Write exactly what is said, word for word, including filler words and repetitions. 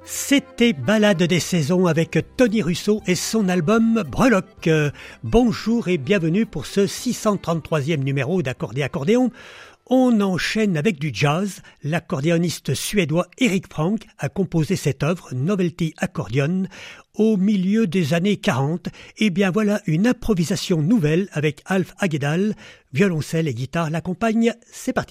C'était Balade des saisons avec Tony Russo et son album Breloque. Euh, bonjour et bienvenue pour ce six cent trente-troisième numéro d'Accordé Accordéon. On enchaîne avec du jazz. L'accordéoniste suédois Eric Frank a composé cette œuvre, Novelty Accordion, au milieu des années quarante. Et bien voilà une improvisation nouvelle avec Alf Agedal, violoncelle et guitare l'accompagnent. C'est parti.